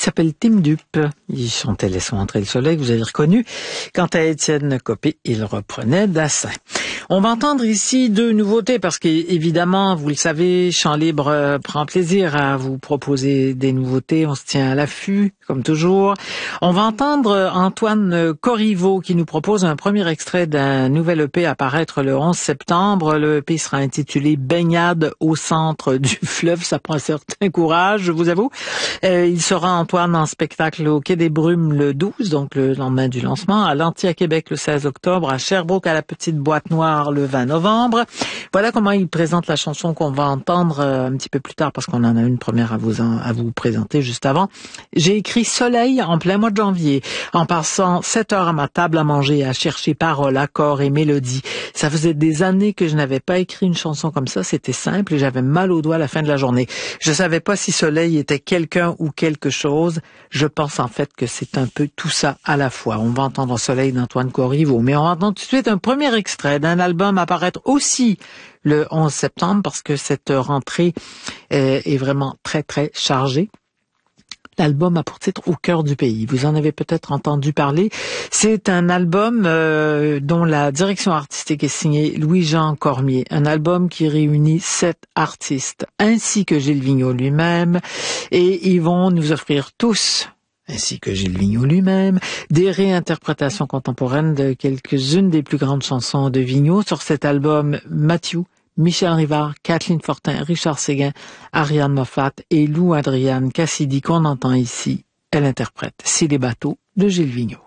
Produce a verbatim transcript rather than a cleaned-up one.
s'appelle Tim Dupe. Ils chantaient Laissons entrer le soleil, vous avez reconnu. Quant à Étienne Copé, il reprenait Dassin. On va entendre ici deux nouveautés parce qu'évidemment, vous le savez, Chant Libre euh, prend plaisir à vous proposer des nouveautés. On se tient à l'affût, comme toujours. On va entendre Antoine Corriveau qui nous propose un premier extrait d'un nouvel E P à paraître le onze septembre. Le E P sera intitulé Baignade au centre du fleuve. Ça prend un certain courage, je vous avoue. Euh, il sera, Antoine, en spectacle au Quai des Brumes le douze, donc le lendemain du lancement, à l'Anti à Québec le seize octobre, à Sherbrooke à la Petite Boîte Noire le vingt novembre. Voilà comment il présente la chanson qu'on va entendre euh, un petit peu plus tard parce qu'on en a une première à vous en, à vous présenter juste avant. J'ai écrit Soleil en plein mois de janvier, en passant sept heures à ma table à manger, à chercher paroles, accords et mélodies. Ça faisait des années que je n'avais pas écrit une chanson comme ça, c'était simple et j'avais mal aux doigts à la fin de la journée. Je savais pas si Soleil était quelqu'un ou quelque chose. Je pense en fait que c'est un peu tout ça à la fois. On va entendre Soleil d'Antoine Corriveau, mais on va entendre tout de suite un premier extrait d'un album à paraître aussi le onze septembre parce que cette rentrée est, est vraiment très très chargée. L'album a pour titre Au cœur du pays. Vous en avez peut-être entendu parler. C'est un album euh, dont la direction artistique est signée Louis-Jean Cormier. Un album qui réunit sept artistes ainsi que Gilles Vigneault lui-même. Et ils vont nous offrir tous, ainsi que Gilles Vigneault lui-même, des réinterprétations contemporaines de quelques-unes des plus grandes chansons de Vigneault. Sur cet album, Mathieu, Michel Rivard, Kathleen Fortin, Richard Séguin, Ariane Moffat et Lou Adriane Cassidy qu'on entend ici. Elle interprète Si les bateaux de Gilles Vigneault.